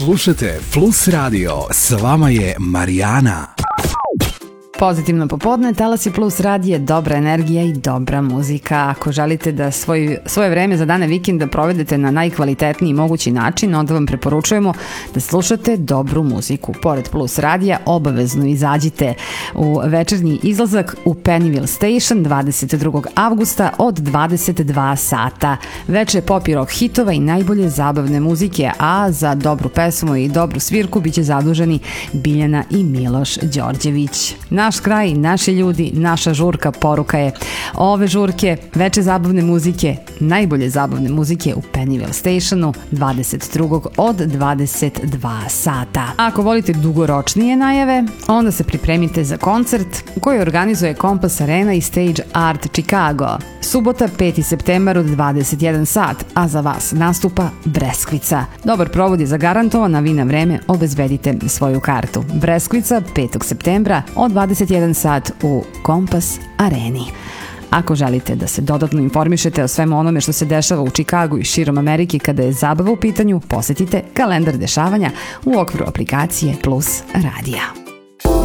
Slušajte Plus Radio, s vama je Marijana. Pozitivno popodne, Talasi Plus radije, dobra energija i dobra muzika. Ako želite da svoje vreme za dane vikenda provedete na najkvalitetniji mogući način, onda vam preporučujemo da slušate dobru muziku. Pored Plus radija, obavezno izađite u večernji izlazak u Pennyville Station 22. avgusta od 22 sata. Veče pop i rock hitova i najbolje zabavne muzike, a za dobru pesmu i dobru svirku biće zaduženi Biljana i Miloš Đorđević. Naš kraj, naši ljudi, naša žurka, poruka je ove žurke, veče zabavne muzike, najbolje zabavne muzike u Pennyville Stationu 22. od 22 sata. Ako volite dugoročnije najave, onda se pripremite za koncert koji organizuje Compass Arena i Stage Art Chicago. Subota 5. septembar od 21 sat, a za vas nastupa Breskvica. Dobar provod je zagarantovan, a vi na vreme obezbedite svoju kartu. Breskvica 5. septembra od 21 sat u Compass Areni. Ako želite da se dodatno informišete o svemu onome što se dešava u Čikagu i širom Amerike kada je zabava u pitanju, posetite kalendar dešavanja u okviru aplikacije Plus Radija.